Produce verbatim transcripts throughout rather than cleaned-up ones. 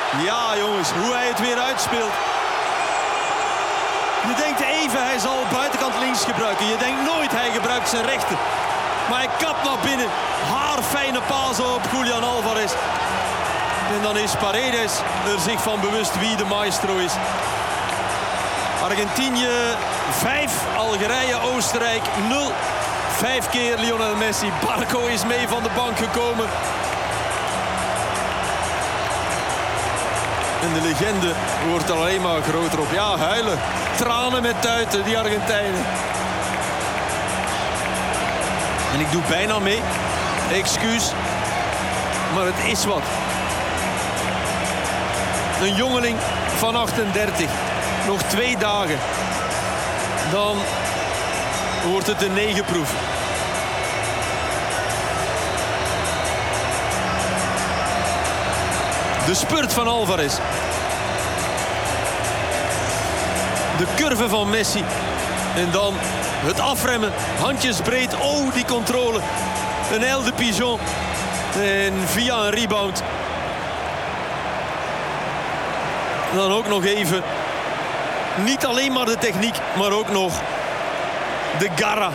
Ja, jongens, hoe hij het weer uitspeelt. Je denkt even, hij zal buitenkant links gebruiken. Je denkt nooit, hij gebruikt zijn rechter. Maar hij kapt naar binnen. Haarfijne paas op Julian Alvarez. En dan is Paredes er zich van bewust wie de maestro is. Argentinië vijf, Algerije, Oostenrijk nul. Vijf keer Lionel Messi. Barco is mee van de bank gekomen. En de legende wordt alleen maar groter op. Ja, huilen. Tranen met tuiten, die Argentijnen. En ik doe bijna mee. Excuus. Maar het is wat. Een jongeling van achtendertig. Nog twee dagen. Dan wordt het een negenproef. De spurt van Alvarez. De curve van Messi. En dan het afremmen. Handjesbreed. Oh, die controle. Een aile de pigeon. En via een rebound. Dan ook nog even. Niet alleen maar de techniek, maar ook nog de garra.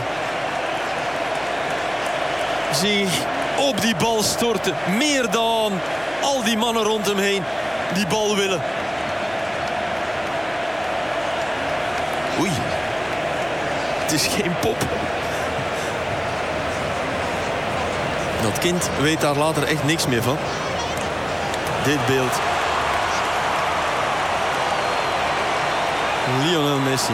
Zich op die bal storten. Meer dan al die mannen rond hem heen die bal willen. Oei. Het is geen pop. Dat kind weet daar later echt niks meer van. Dit beeld. Lionel Messi.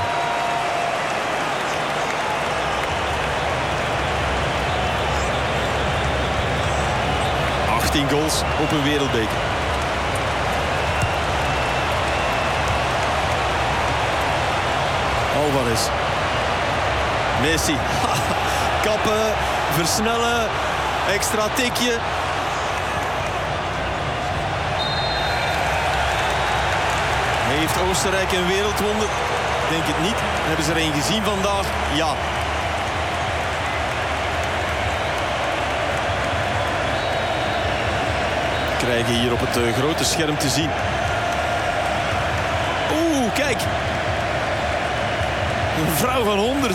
achttien goals op een wereldbeker. Alvarez. Messi. Kappen, versnellen, extra tikje. Heeft Oostenrijk een wereldwonder? Denk het niet. Hebben ze er een gezien vandaag? Ja. Krijgen hier op het uh, grote scherm te zien. Oeh, kijk. Een vrouw van honderd.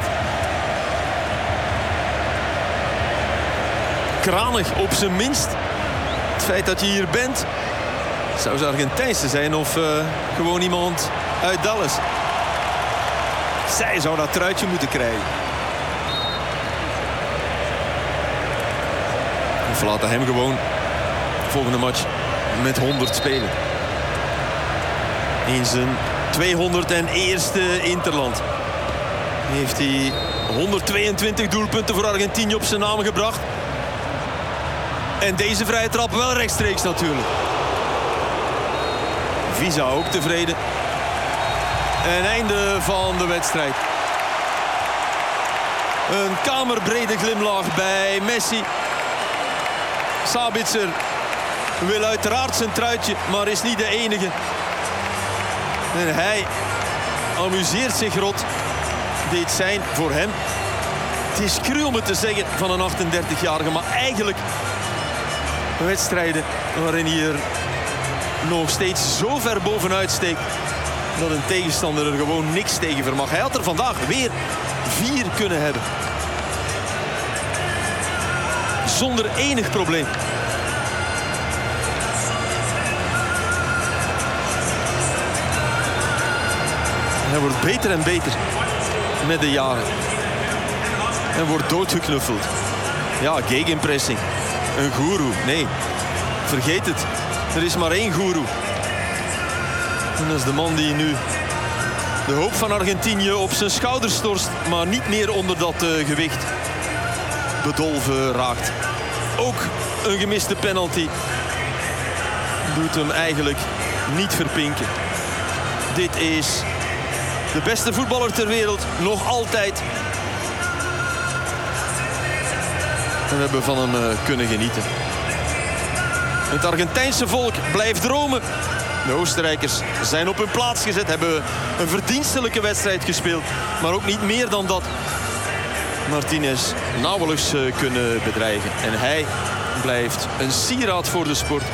Kranig, op zijn minst. Het feit dat je hier bent. Zou ze Argentijnse zijn of uh, gewoon iemand uit Dallas? Zij zou dat truitje moeten krijgen. Of laten hem gewoon volgende match met honderd spelen. In zijn tweehonderdste interland heeft hij honderdtweeëntwintig doelpunten voor Argentinië op zijn naam gebracht. En deze vrije trap wel rechtstreeks natuurlijk. Visa ook tevreden. En einde van de wedstrijd. Een kamerbrede glimlach bij Messi. Sabitzer wil uiteraard zijn truitje, maar is niet de enige. En hij amuseert zich rot. Dit zijn voor hem. Het is cru om het te zeggen van een achtendertigjarige, maar eigenlijk wedstrijden waarin hij er nog steeds zo ver bovenuit steekt dat een tegenstander er gewoon niks tegen vermag. Hij had er vandaag weer vier kunnen hebben. Zonder enig probleem. Hij wordt beter en beter met de jaren. En wordt doodgeknuffeld. Ja, gegenpressing. Een goeroe. Nee, vergeet het. Er is maar één goeroe. En dat is de man die nu de hoop van Argentinië op zijn schouders torst, maar niet meer onder dat uh, gewicht bedolven raakt. Ook een gemiste penalty doet hem eigenlijk niet verpinken. Dit is de beste voetballer ter wereld, nog altijd. En we hebben van hem uh, kunnen genieten. Het Argentijnse volk blijft dromen. De Oostenrijkers zijn op hun plaats gezet, hebben een verdienstelijke wedstrijd gespeeld. Maar ook niet meer dan dat. Martinez nauwelijks uh, kunnen bedreigen. En hij blijft een sieraad voor de sport.